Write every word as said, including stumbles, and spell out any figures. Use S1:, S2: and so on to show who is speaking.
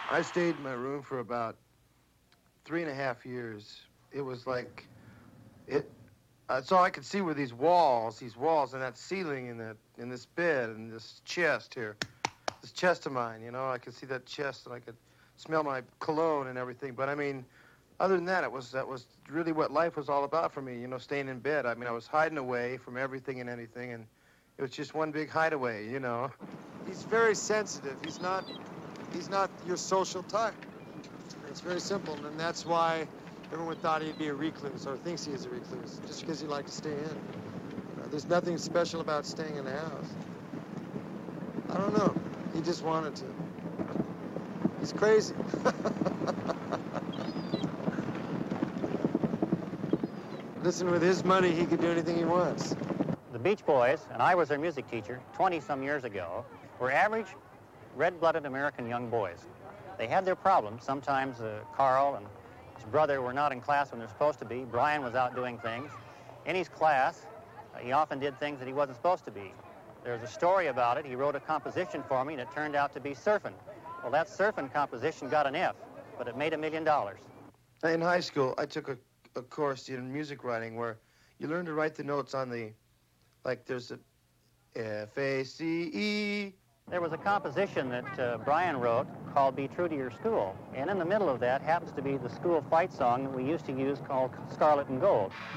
S1: I stayed in my room for about three and a half years. It was like, it, that's all I could see were these walls, these walls and that ceiling and that, in this bed and this chest here. This chest of mine, you know, I could see that chest and I could smell my cologne and everything. But I mean, other than that, it was, that was really what life was all about for me, you know, staying in bed. I mean, I was hiding away from everything and anything, and it was just one big hideaway, you know.
S2: He's very sensitive. He's not, he's not your social type. It's very simple, and that's why everyone thought he'd be a recluse, or thinks he is a recluse, just because he liked to stay in. You know, there's nothing special about staying in the house. I don't know. He just wanted to. He's crazy. Listen, with his money, he could do anything he wants.
S3: The Beach Boys, and I was their music teacher twenty-some years ago, were average, red-blooded American young boys. They had their problems. Sometimes uh, Carl and his brother were not in class when they're supposed to be. Brian was out doing things. In his class, uh, he often did things that he wasn't supposed to be. There's a story about it. He wrote a composition for me, and it turned out to be Surfin'. Well, that Surfin' composition got an F, but it made a million dollars.
S1: In high school, I took a, a course in music writing where you learn to write the notes on the, like there's a F A C E.
S3: There was a composition that uh, Brian wrote called Be True to Your School. And in the middle of that happens to be the school fight song that we used to use called Scarlet and Gold.